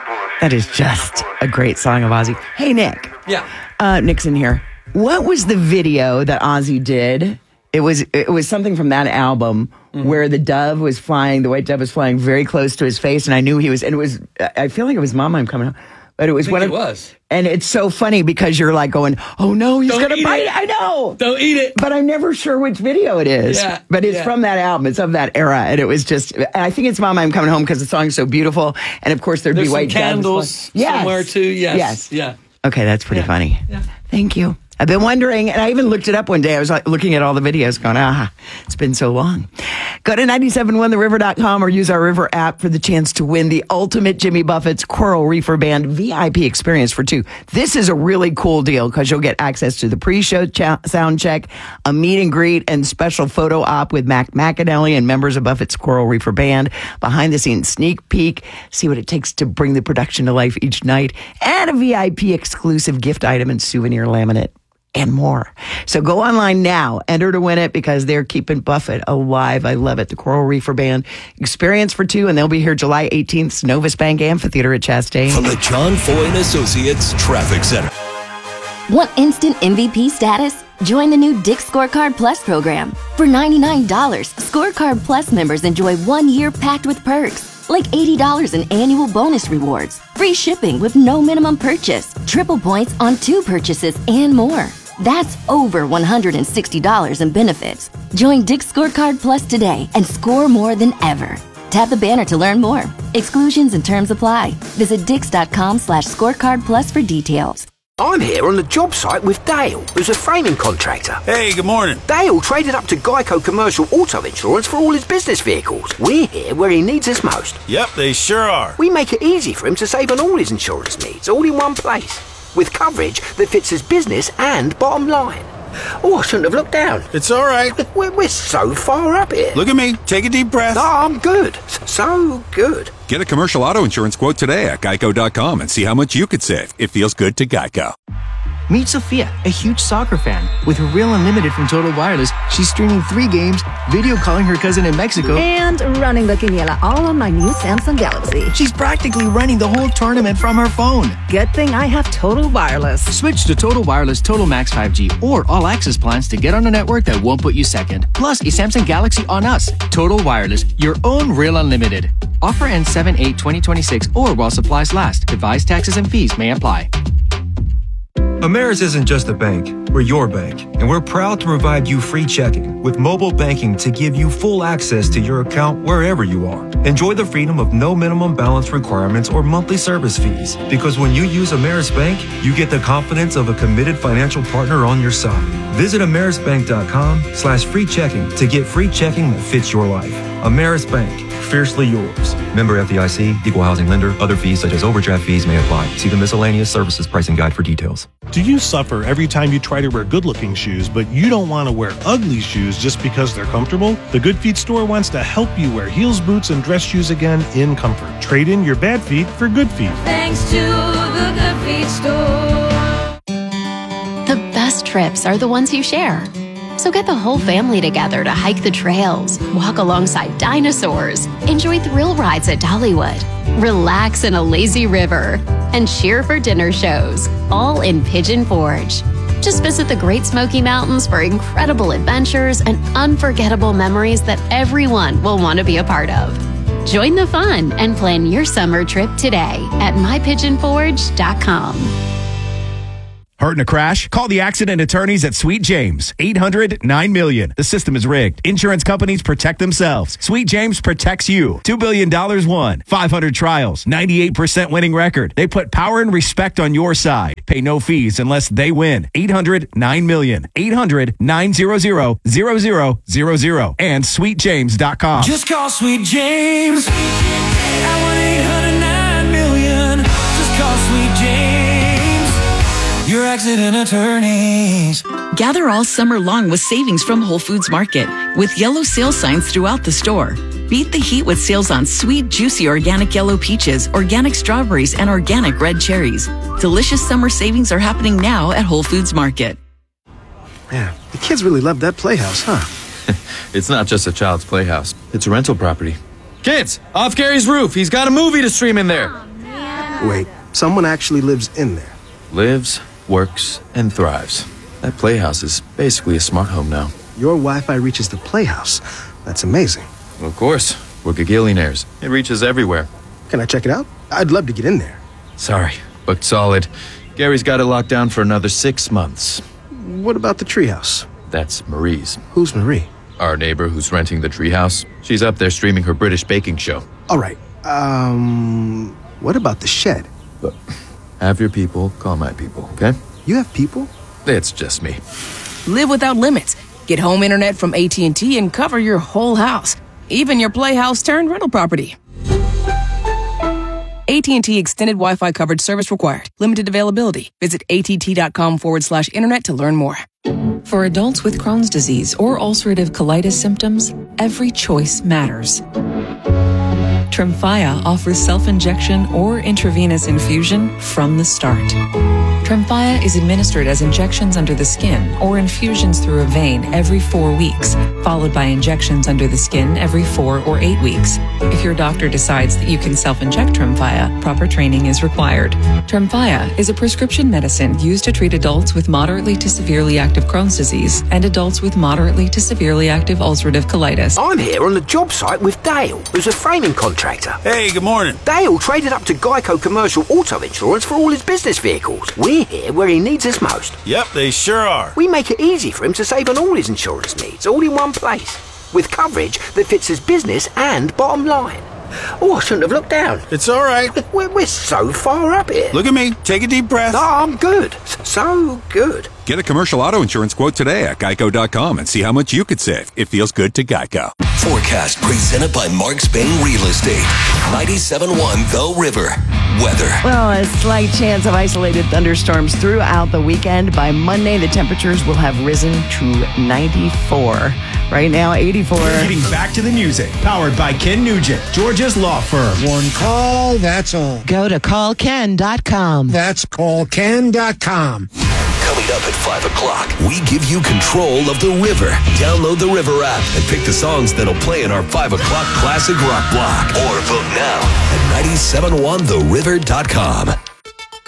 That is just a great song of Ozzy. Hey, Nick. Yeah. Nixon here. What was the video that Ozzy did? It was something from that album where the dove was flying, the white dove was flying very close to his face, and I knew he was, and it was, I feel like it was Mama, I'm Coming Home. But it was and it's so funny because you're like going, oh no, he's going to bite it. I know. Don't eat it. But I'm never sure which video it is. Yeah, but it's from that album. It's of that era. And it was just, I think it's Mama, I'm Coming Home because the song's so beautiful. And of course, there'd be white candles somewhere too. Yes. Yeah. Okay, that's pretty funny. Yeah. Thank you. I've been wondering, and I even looked it up one day. I was like looking at all the videos going, it's been so long. Go to 971theriver.com or use our River app for the chance to win the ultimate Jimmy Buffett's Coral Reefer Band VIP experience for 2. This is a really cool deal because you'll get access to the pre-show sound check, a meet and greet, and special photo op with Mac McAnally and members of Buffett's Coral Reefer Band, behind-the-scenes sneak peek, see what it takes to bring the production to life each night, and a VIP exclusive gift item and souvenir laminate. And more. So go online now, enter to win it because they're keeping Buffett alive. I love it. The Coral Reefer Band experience for 2, and they'll be here July 18th, Novus Bank Amphitheater at Chastain. From the John Foy and Associates Traffic Center. Want instant MVP status? Join the new Dick's Scorecard Plus program. For $99, Scorecard Plus members enjoy 1 year packed with perks, like $80 in annual bonus rewards, free shipping with no minimum purchase, triple points on 2 purchases, and more. That's over $160 in benefits. Join Dick's Scorecard Plus today and score more than ever. Tap the banner to learn more. Exclusions and terms apply. Visit dix.com/scorecard plus for details. I'm here on the job site with Dale, who's a framing contractor. Hey, good morning. Dale traded up to Geico Commercial Auto Insurance for all his business vehicles. We're here where he needs us most. Yep, they sure are. We make it easy for him to save on all his insurance needs, all in one place, with coverage that fits his business and bottom line. Oh, I shouldn't have looked down. It's all right. We're so far up here. Look at me. Take a deep breath. No, I'm good. So good. Get a commercial auto insurance quote today at geico.com and see how much you could save. It feels good to Geico. Meet Sophia, a huge soccer fan. With her Real Unlimited from Total Wireless, she's streaming 3 games, video calling her cousin in Mexico, and running the quiniela all on my new Samsung Galaxy. She's practically running the whole tournament from her phone. Good thing I have Total Wireless. Switch to Total Wireless Total Max 5G or All Access plans to get on a network that won't put you second. Plus, a Samsung Galaxy on us. Total Wireless, your own Real Unlimited. Offer ends 7/8/2026 or while supplies last. Device taxes and fees may apply. Ameris isn't just a bank, we're your bank, and we're proud to provide you free checking with mobile banking to give you full access to your account wherever you are. Enjoy the freedom of no minimum balance requirements or monthly service fees, because when you use Ameris Bank, you get the confidence of a committed financial partner on your side. Visit amerisbank.com/free checking to get free checking that fits your life. Ameris Bank, fiercely yours. Member FDIC, equal housing lender. Other fees such as overdraft fees may apply. See the miscellaneous services pricing guide for details. Do you suffer every time you try to wear good-looking shoes, but you don't want to wear ugly shoes just because they're comfortable? The Good Feet store wants to help you wear heels, boots, and dress shoes again in comfort. Trade in your bad feet for good feet. Thanks to the Good Feet store. The best trips are the ones you share. So get the whole family together to hike the trails, walk alongside dinosaurs, enjoy thrill rides at Dollywood, relax in a lazy river, and cheer for dinner shows, all in Pigeon Forge. Just visit the Great Smoky Mountains for incredible adventures and unforgettable memories that everyone will want to be a part of. Join the fun and plan your summer trip today at mypigeonforge.com. Hurt in a crash? Call the accident attorneys at Sweet James. 800-9-MILLION. The system is rigged. Insurance companies protect themselves. Sweet James protects you. $2 billion won. 500 trials. 98% winning record. They put power and respect on your side. Pay no fees unless they win. 800-9-MILLION. 800-900-0000. And sweetjames.com. Just call Sweet James at 1-800-9-MILLION. Just call Sweet James, your accident attorneys. Gather all summer long with savings from Whole Foods Market with yellow sale signs throughout the store. Beat the heat with sales on sweet, juicy organic yellow peaches, organic strawberries, and organic red cherries. Delicious summer savings are happening now at Whole Foods Market. Man, the kids really love that playhouse, huh? It's not just a child's playhouse. It's a rental property. Kids, off Gary's roof. He's got a movie to stream in there. Wait, someone actually lives in there? Lives, works, and thrives. That playhouse is basically a smart home now. Your Wi-Fi reaches the playhouse. That's amazing. Of course. We're gagillionaires. It reaches everywhere. Can I check it out? I'd love to get in there. Sorry, booked solid. Gary's got it locked down for another 6 months. What about the treehouse? That's Marie's. Who's Marie? Our neighbor who's renting the treehouse. She's up there streaming her British baking show. All right. What about the shed? But have your people call my people, okay? You have people? It's just me. Live without limits. Get home internet from AT&T and cover your whole house, even your playhouse turned rental property. AT&T Extended Wi-Fi coverage service required. Limited availability. Visit att.com/internet to learn more. For adults with Crohn's disease or ulcerative colitis symptoms, every choice matters. Tremfya offers self-injection or intravenous infusion from the start. Tremfya is administered as injections under the skin or infusions through a vein every 4 weeks, followed by injections under the skin every 4 or 8 weeks. If your doctor decides that you can self-inject Tremfya, proper training is required. Tremfya is a prescription medicine used to treat adults with moderately to severely active Crohn's disease and adults with moderately to severely active ulcerative colitis. I'm here on the job site with Dale, who's a framing contractor. Hey, good morning. Dale traded up to Geico Commercial Auto Insurance for all his business vehicles. We're here where he needs us most. Yep, they sure are. We make it easy for him to save on all his insurance needs, all in one place, with coverage that fits his business and bottom line. Oh, I shouldn't have looked down. It's all right. We're so far up here. Look at me. Take a deep breath. No, I'm good. So good. Get a commercial auto insurance quote today at geico.com and see how much you could save. It feels good to Geico. Forecast presented by Mark Spain Real Estate. 97.1 The River. Weather. Well, a slight chance of isolated thunderstorms throughout the weekend. By Monday, the temperatures will have risen to 94. Right now, 84. Getting back to the music. Powered by Ken Nugent, Georgia's law firm. One call, that's all. Go to callken.com. That's callken.com. Coming up at 5 o'clock, we give you control of the river. Download the River app and pick the songs that'll play in our 5 o'clock classic rock block. Or vote now at 971theriver.com.